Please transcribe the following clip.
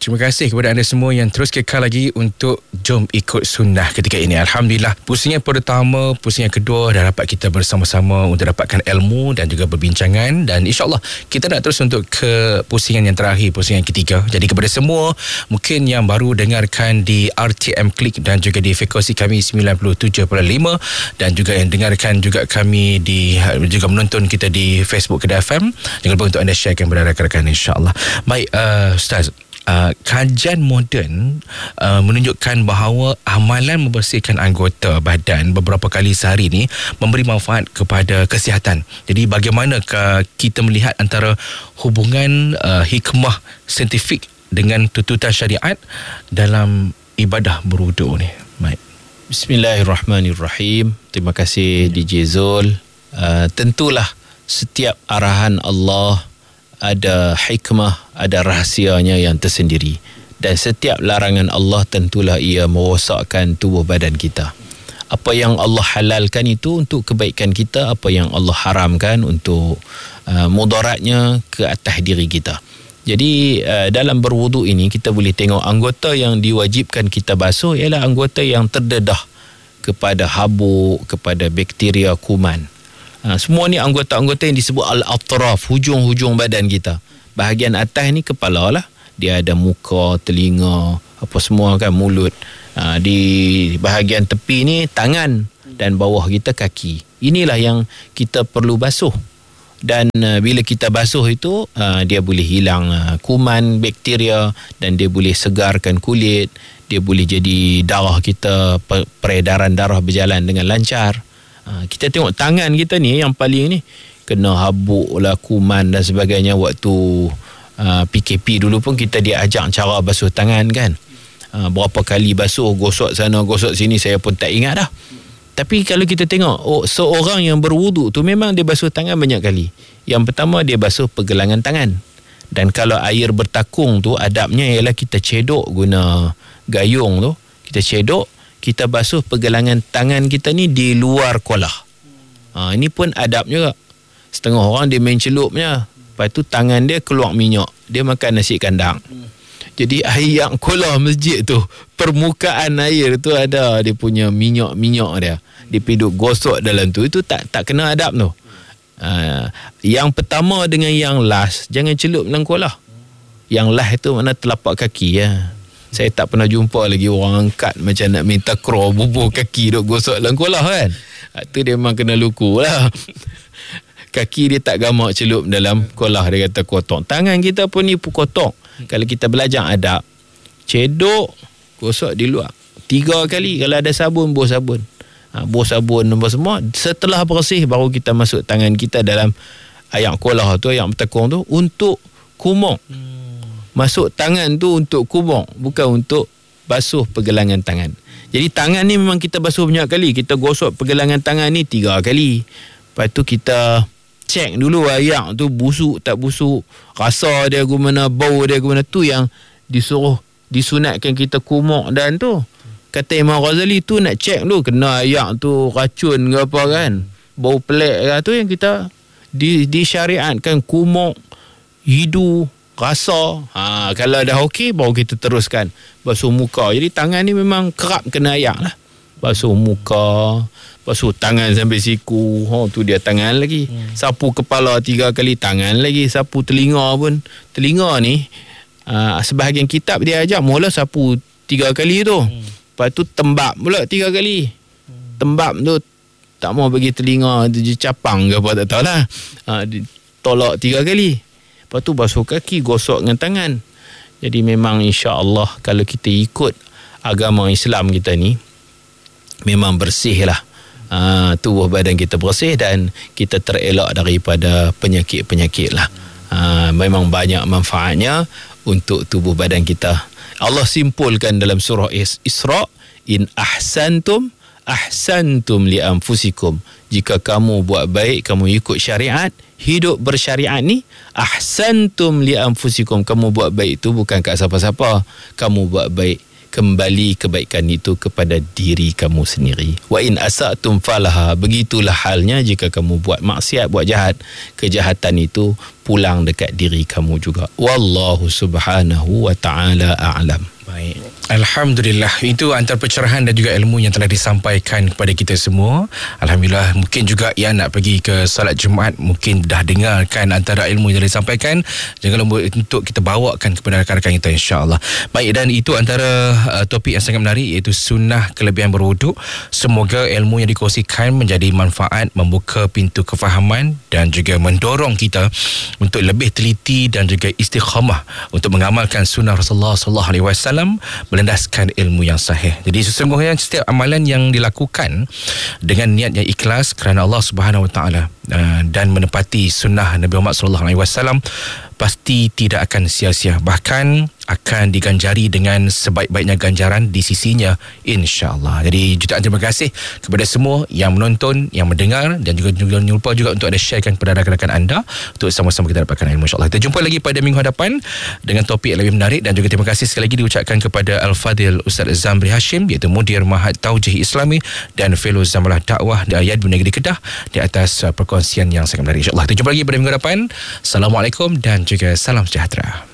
Terima kasih kepada anda semua yang terus kekal lagi untuk Jom Ikut Sunnah ketika ini. Alhamdulillah, pusingan pertama, pusingan kedua dah dapat kita bersama-sama untuk dapatkan ilmu dan juga berbincangan, dan insyaAllah kita nak terus untuk ke pusingan yang terakhir, pusingan ketiga. Jadi kepada semua mungkin yang baru dengarkan di RTM Klik dan juga di frekuensi kami 97.5 dan juga yang dengarkan juga kami juga menonton kita di Facebook Kedah FM, jangan lupa untuk anda sharekan kepada rakan-rakan insyaAllah. Baik, Ustaz, kajian moden menunjukkan bahawa amalan membersihkan anggota badan beberapa kali sehari ni memberi manfaat kepada kesihatan. Jadi bagaimana kita melihat antara hubungan hikmah saintifik dengan tuntutan syariat dalam ibadah berwuduk ni? Baik. Bismillahirrahmanirrahim. Terima kasih DJ Zul. Tentulah setiap arahan Allah ada hikmah, ada rahsianya yang tersendiri, dan setiap larangan Allah tentulah ia merosakkan tubuh badan kita. Apa yang Allah halalkan itu untuk kebaikan kita, apa yang Allah haramkan untuk mudaratnya ke atas diri kita. Jadi dalam berwuduk ini kita boleh tengok anggota yang diwajibkan kita basuh ialah anggota yang terdedah kepada habuk, kepada bakteria, kuman. Semua ni anggota-anggota yang disebut al-atraf, hujung-hujung badan kita. Bahagian atas ni kepala lah. Dia ada muka, telinga, apa semua kan, mulut. Di bahagian tepi ni tangan, dan bawah kita kaki. Inilah yang kita perlu basuh. Dan bila kita basuh itu, dia boleh hilang kuman, bakteria, dan dia boleh segarkan kulit. Dia boleh jadi darah kita, peredaran darah berjalan dengan lancar. Kita tengok tangan kita ni yang paling ni kena habuk lah, kuman dan sebagainya. Waktu PKP dulu pun kita diajak cara basuh tangan kan. Berapa kali basuh, gosok sana gosok sini, saya pun tak ingat dah. Tapi kalau kita tengok seorang yang berwuduk tu memang dia basuh tangan banyak kali. Yang pertama dia basuh pergelangan tangan. Dan kalau air bertakung tu, adabnya ialah kita cedok guna gayung tu. Kita cedok, kita basuh pergelangan tangan kita ni di luar kolah. Ini pun adab juga. Setengah orang dia main celupnya, lepas tu tangan dia keluar minyak, dia makan nasi kandang. Jadi air yang kolah masjid tu, permukaan air tu ada dia punya minyak-minyak dia. Dia pergi gosok dalam tu, itu tak kena adab tu. Yang pertama dengan yang last, jangan celup dalam kolah. Yang last itu mana telapak kaki ya. Saya tak pernah jumpa lagi orang angkat macam nak minta crawl, bubuh kaki duk gosok dalam kolah kan. Tu dia memang kena luku lah. Kaki dia tak gamak celup dalam kolah, dia kata kotor. Tangan kita pun ni pun kotor. Kalau kita belajar adab, cedok, gosok di luar 3 kali. Kalau ada sabun, bos sabun. Bos sabun apa semua. Setelah bersih baru kita masuk tangan kita dalam air kolah tu, air bertakung tu, untuk kumur. Masuk tangan tu untuk kubur, bukan untuk basuh pergelangan tangan. Jadi tangan ni memang kita basuh banyak kali. Kita gosok pergelangan tangan ni 3 kali. Lepas tu kita cek dulu air tu busuk tak busuk, rasa dia ke mana, bau dia ke mana. Tu yang disuruh disunatkan kita kumur. Dan tu kata Imam Ghazali tu nak cek dulu kena air tu racun ke apa kan, bau pelik ke. Tu yang kita disyariatkan kumur, hidu, rasa. Kalau dah okey baru kita teruskan basuh muka. Jadi tangan ni memang kerap kena air lah. Basuh muka, basuh tangan sampai siku. Tu dia tangan lagi. Sapu kepala 3 kali, tangan lagi. Sapu telinga pun. Telinga ni sebahagian kitab dia ajar mula sapu 3 kali tu. Lepas tu tembak pula 3 kali. Tembak tu tak mau bagi telinga dia capang ke apa tak tahulah. Tolak 3 kali. Lepas tu basuh kaki, gosok dengan tangan. Jadi memang insya-Allah kalau kita ikut agama Islam kita ni, memang bersih lah. Tubuh badan kita bersih dan kita terelak daripada penyakit-penyakit lah. Memang banyak manfaatnya untuk tubuh badan kita. Allah simpulkan dalam surah Isra, in ahsantum li anfusikum. Jika kamu buat baik, kamu ikut syariat, hidup bersyariat ni, ahsantum li anfusikum. Kamu buat baik itu bukan kat siapa-siapa, kamu buat baik kembali kebaikan itu kepada diri kamu sendiri. Wa in asa'tum falaha, begitulah halnya jika kamu buat maksiat, buat jahat, kejahatan itu pulang dekat diri kamu juga. Wallahu subhanahu wa ta'ala a'lam. Baik. Alhamdulillah, itu antara pencerahan dan juga ilmu yang telah disampaikan kepada kita semua. Alhamdulillah, mungkin juga yang nak pergi ke salat Jumaat mungkin dah dengarkan antara ilmu yang disampaikan. Jangan lupa untuk kita bawakan kepada rakan-rakan kita, insya-Allah. Baik, dan itu antara topik yang sangat menarik, iaitu sunnah kelebihan berwuduk. Semoga ilmu yang dikongsikan menjadi manfaat, membuka pintu kefahaman dan juga mendorong kita untuk lebih teliti dan juga istiqamah untuk mengamalkan sunnah Rasulullah sallallahu alaihi wasallam, melandaskan ilmu yang sahih. Jadi sesungguhnya setiap amalan yang dilakukan dengan niat yang ikhlas kerana Allah Subhanahu Wa Taala dan menepati sunnah Nabi Muhammad sallallahu alaihi wasallam pasti tidak akan sia-sia, bahkan akan diganjari dengan sebaik-baiknya ganjaran di sisinya, insya-Allah. Jadi jutaan terima kasih kepada semua yang menonton, yang mendengar, dan juga jangan lupa juga untuk ada sharekan kepada rakan-rakan anda untuk sama-sama kita dapatkan ilmu, insya-Allah. Kita jumpa lagi pada minggu hadapan dengan topik yang lebih menarik, dan juga terima kasih sekali lagi diucapkan kepada Al-Fadil Ustaz Zamri Hashim, iaitu Mudir Mahad Taujih Islami dan Fellow Zamalah Dakwah di Ayat Negeri Kedah, di atas perkongsian yang sangat menarik, insya-Allah. Kita jumpa lagi pada minggu hadapan. Assalamualaikum dan juga salam sejahtera.